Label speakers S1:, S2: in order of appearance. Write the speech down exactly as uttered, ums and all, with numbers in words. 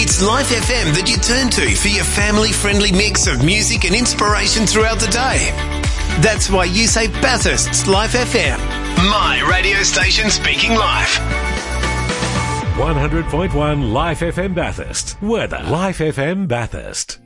S1: It's Life F M that you turn to for your family-friendly mix of music and inspiration throughout the day. That's why you say Bathurst's Life F M. My radio station speaking life.
S2: one hundred point one Life F M Bathurst. Weather. Life F M Bathurst.